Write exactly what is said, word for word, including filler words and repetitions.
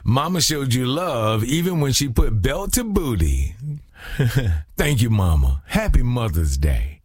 Mama showed you love even when she put belt to booty. Thank you, Mama. Happy Mother's Day.